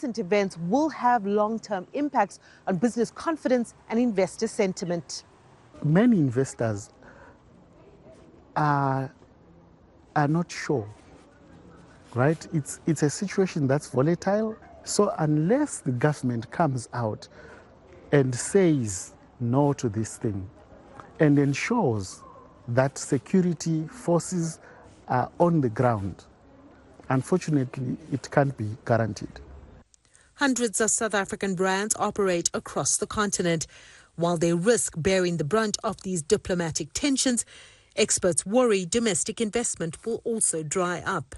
recent events will have long-term impacts on business confidence and investor sentiment. Many investors are not sure, right? It's a situation that's volatile. So unless the government comes out and says no to this thing and ensures that security forces are on the ground, unfortunately, it can't be guaranteed. Hundreds of South African brands operate across the continent. While they risk bearing the brunt of these diplomatic tensions, experts worry domestic investment will also dry up.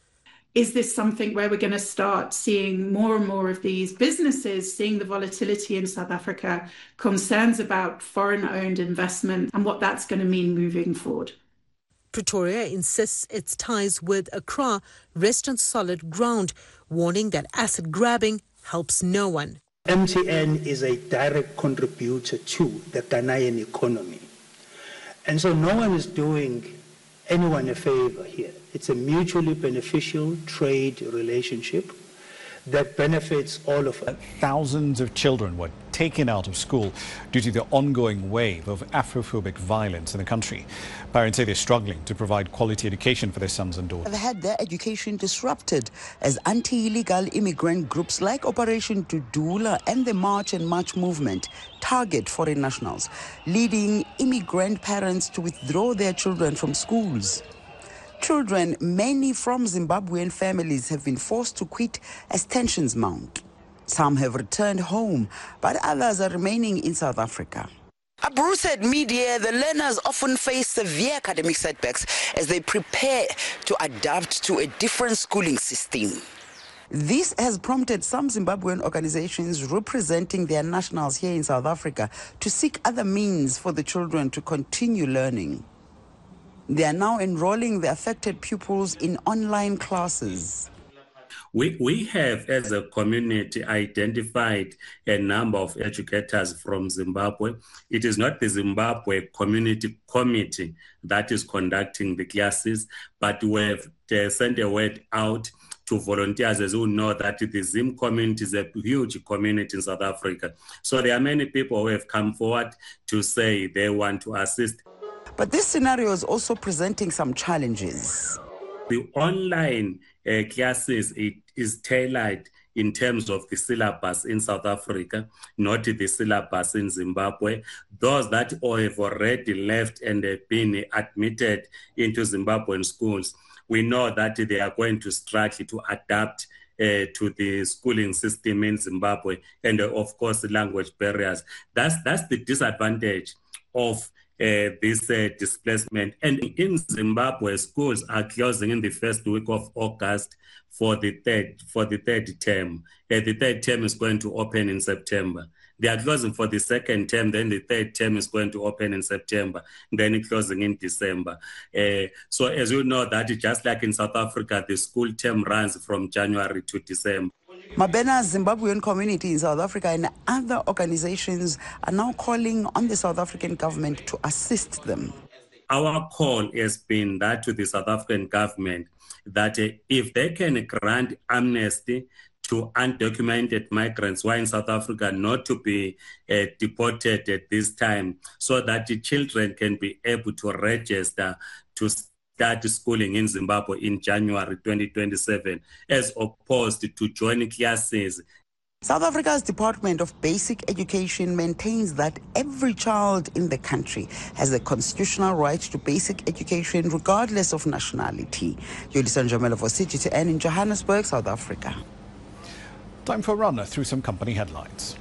Is this something where we're going to start seeing more and more of these businesses seeing the volatility in South Africa, concerns about foreign-owned investment and what that's going to mean moving forward? Pretoria insists its ties with Accra rest on solid ground, warning that asset grabbing helps no one. MTN is a direct contributor to the Ghanaian economy. And so no one is doing anyone a favor here. It's a mutually beneficial trade relationship that benefits all of us. Thousands of children were taken out of school due to the ongoing wave of Afrophobic violence in the country. Parents say they're struggling to provide quality education for their sons and daughters. Have had their education disrupted as anti-illegal immigrant groups like Operation Dudula and the March and March movement target foreign nationals, leading immigrant parents to withdraw their children from schools. Children, many from Zimbabwean families, have been forced to quit as tensions mount. Some have returned home, but others are remaining in South Africa. Abreu said mid-year the learners often face severe academic setbacks as they prepare to adapt to a different schooling system. This has prompted some Zimbabwean organizations representing their nationals here in South Africa to seek other means for the children to continue learning. They are now enrolling the affected pupils in online classes. We have, as a community, identified a number of educators from Zimbabwe. It is not the Zimbabwe Community Committee that is conducting the classes, but we have sent a word out to volunteers who know that the Zim community is a huge community in South Africa. So there are many people who have come forward to say they want to assist. But this scenario is also presenting some challenges. The online classes is tailored in terms of the syllabus in South Africa, not the syllabus in Zimbabwe. Those that have already left and have been admitted into Zimbabwean schools, we know that they are going to struggle to adapt to the schooling system in Zimbabwe, and of course the language barriers. That's the disadvantage of this displacement. And in Zimbabwe, schools are closing in the first week of August for the third term. The third term is going to open in September. They are closing for the second term, then the third term is going to open in September, then closing in December. So as you know, that just like in South Africa, the school term runs from January to December. Mabena's Zimbabwean community in South Africa and other organizations are now calling on the South African government to assist them. Our call has been that to the South African government that if they can grant amnesty to undocumented migrants who are in South Africa not to be deported at this time, so that the children can be able to register to start schooling in Zimbabwe in January 2027, as opposed to joining classes. South Africa's Department of Basic Education maintains that every child in the country has a constitutional right to basic education regardless of nationality. Yolisa Njamela for CGTN in Johannesburg, South Africa. Time for a run through some company headlines.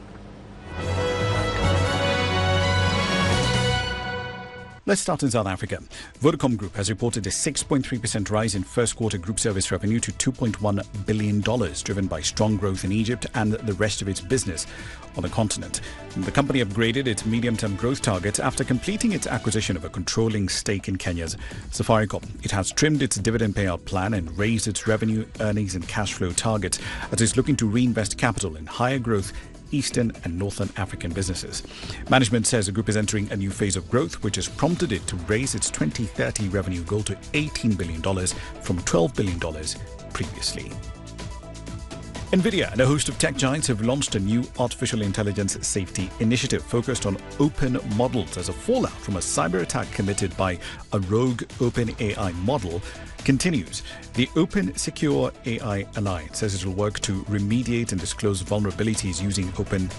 Let's start in South Africa. Vodacom Group has reported a 6.3% rise in first quarter group service revenue to $2.1 billion, driven by strong growth in Egypt and the rest of its business on the continent. The company upgraded its medium-term growth targets after completing its acquisition of a controlling stake in Kenya's Safaricom. It has trimmed its dividend payout plan and raised its revenue, earnings and cash flow targets as it's looking to reinvest capital in higher growth Eastern and Northern African businesses. Management says the group is entering a new phase of growth, which has prompted it to raise its 2030 revenue goal to $18 billion from $12 billion previously. NVIDIA and a host of tech giants have launched a new artificial intelligence safety initiative focused on open models as a fallout from a cyber attack committed by a rogue OpenAI model continues. The Open Secure AI Alliance says it will work to remediate and disclose vulnerabilities using open